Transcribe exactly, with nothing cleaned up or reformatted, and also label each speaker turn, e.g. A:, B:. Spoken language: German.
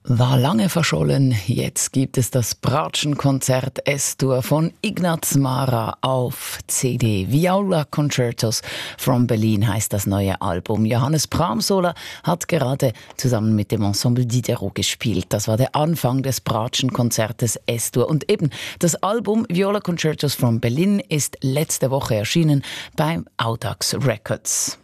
A: War lange verschollen, jetzt gibt es das Bratschenkonzert S-Dur von Ignaz Mara auf C D. Viola Concertos from Berlin heißt das neue Album. Johannes Pramsola hat gerade zusammen mit dem Ensemble Diderot gespielt. Das war der Anfang des Bratschenkonzertes S-Dur. Und eben das Album Viola Concertos from Berlin ist letzte Woche erschienen beim Audax Records.